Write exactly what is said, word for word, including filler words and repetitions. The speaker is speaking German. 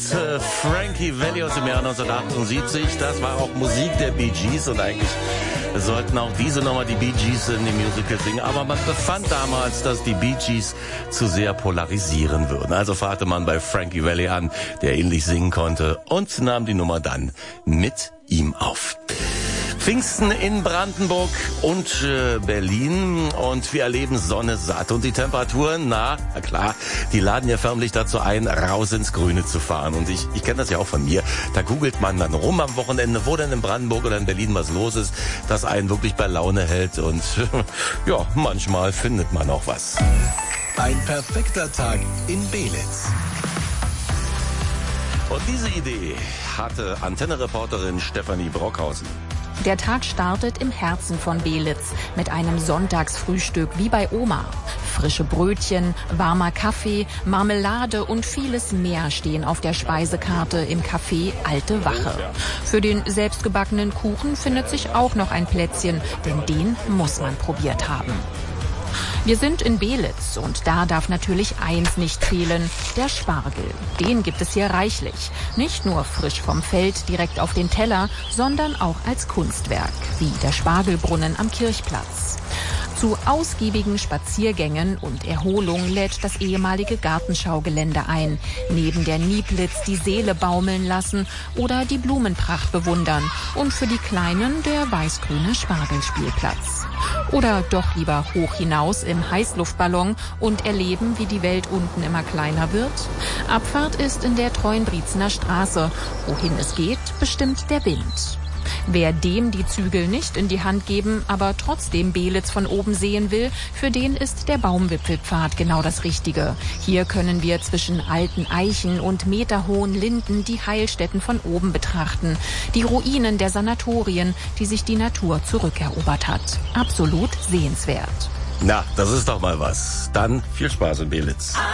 Belitz, äh, Frankie Valli aus dem Jahr neunzehnhundertachtundsiebzig. Das war auch Musik der Bee Gees und eigentlich sollten auch diese nochmal die Bee Gees in die Musicals singen. Aber man befand damals, dass die Bee Gees zu sehr polarisieren würden. Also fragte man bei Frankie Valli an, der ähnlich singen konnte, und nahm die Nummer dann mit ihm auf. Pfingsten in Brandenburg und äh, Berlin und wir erleben Sonne satt und die Temperaturen, na, na klar, die laden ja förmlich dazu ein, raus ins Grüne zu fahren. Und ich, ich kenne das ja auch von mir. Da googelt man dann rum am Wochenende, wo denn in Brandenburg oder in Berlin was los ist, das einen wirklich bei Laune hält und ja, manchmal findet man auch was. Ein perfekter Tag in Belitz. Und diese Idee hatte Antenne-Reporterin Stefanie Brockhausen. Der Tag startet im Herzen von Belitz mit einem Sonntagsfrühstück wie bei Oma. Frische Brötchen, warmer Kaffee, Marmelade und vieles mehr stehen auf der Speisekarte im Café Alte Wache. Für den selbstgebackenen Kuchen findet sich auch noch ein Plätzchen, denn den muss man probiert haben. Wir sind in Belitz und da darf natürlich eins nicht fehlen, der Spargel. Den gibt es hier reichlich. Nicht nur frisch vom Feld direkt auf den Teller, sondern auch als Kunstwerk, wie der Spargelbrunnen am Kirchplatz. Zu ausgiebigen Spaziergängen und Erholung lädt das ehemalige Gartenschaugelände ein. Neben der Nieblitz die Seele baumeln lassen oder die Blumenpracht bewundern. Und für die Kleinen der weiß-grüne Spargelspielplatz. Oder doch lieber hoch hinaus im Heißluftballon und erleben, wie die Welt unten immer kleiner wird? Abfahrt ist in der Treuenbrietzener Straße. Wohin es geht, bestimmt der Wind. Wer dem die Zügel nicht in die Hand geben, aber trotzdem Belitz von oben sehen will, für den ist der Baumwipfelpfad genau das Richtige. Hier können wir zwischen alten Eichen und meterhohen Linden die Heilstätten von oben betrachten. Die Ruinen der Sanatorien, die sich die Natur zurückerobert hat. Absolut sehenswert. Na, das ist doch mal was. Dann viel Spaß in Belitz.